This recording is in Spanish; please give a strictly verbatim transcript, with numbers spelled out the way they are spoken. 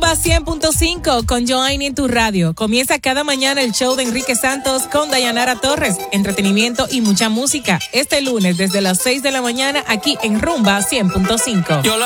Rumba cien punto cinco con Joanny en tu radio. Comienza cada mañana el show de Enrique Santos con Dayanara Torres. Entretenimiento y mucha música. Este lunes desde las seis de la mañana aquí en Rumba cien punto cinco. Yo la